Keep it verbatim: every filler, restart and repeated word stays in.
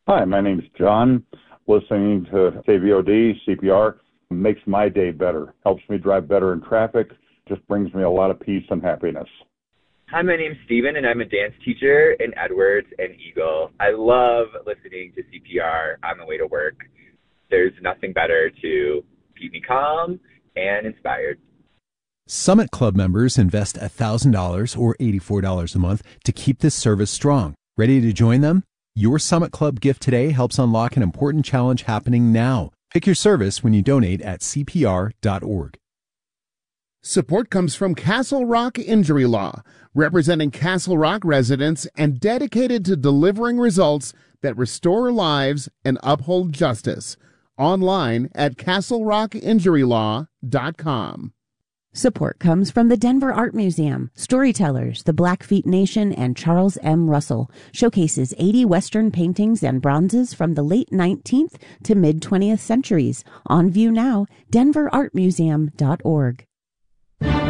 Hi, my name is John. Listening to K V O D, C P R, makes my day better, helps me drive better in traffic, just brings me a lot of peace and happiness. Hi, my name's Steven, and I'm a dance teacher in Edwards and Eagle. I love listening to C P R on the way to work. There's nothing better to keep me calm and inspired. Summit Club members invest one thousand dollars or eighty-four dollars a month to keep this service strong. Ready to join them? Your Summit Club gift today helps unlock an important challenge happening now. Pick your service when you donate at C P R dot org. Support comes from Castle Rock Injury Law, representing Castle Rock residents and dedicated to delivering results that restore lives and uphold justice. Online at castle rock injury law dot com. Support comes from the Denver Art Museum. Storytellers, the Blackfeet Nation, and Charles M. Russell showcases eighty Western paintings and bronzes from the late nineteenth to mid-twentieth centuries. On view now, denver art museum dot org.